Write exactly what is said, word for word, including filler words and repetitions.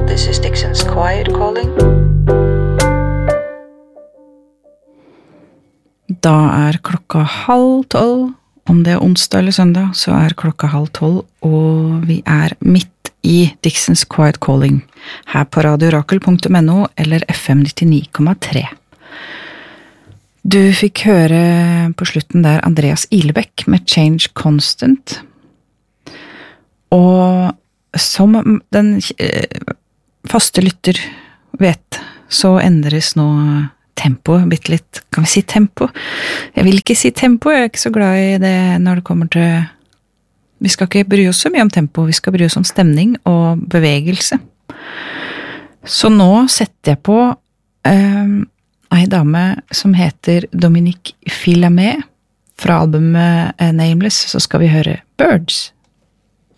This is Dixon's Quiet Calling. Da er klokka halv tolv. Om det er onsdag eller søndag, så er klokka halv tolv, og vi er midt i Dixon's Quiet Calling, her på radio orakel punktum no eller F M nittini komma tre. Du fikk høre på slutten der Andreas Ilebekk med Change Constant, og som den faste lytter vet, så endres nå tempo, bitte litt, kan vi si tempo? Jeg vil ikke si tempo, jeg er ikke så glad i det når det kommer til, vi skal ikke bry oss så mye om tempo, vi skal bry oss om stemning og bevegelse. Så nå setter jeg på um, en dame som heter Dominique Filamé, fra albumet Nameless, så skal vi høre Birds.